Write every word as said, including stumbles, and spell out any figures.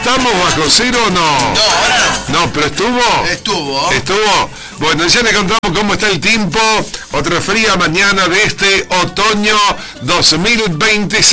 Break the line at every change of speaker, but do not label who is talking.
¿Estamos bajo cero o no?
No, ahora no.
No, pero ¿estuvo?
Estuvo.
¿Estuvo? Bueno, ya le contamos cómo está el tiempo. Otra fría mañana de este otoño dos mil veintiséis.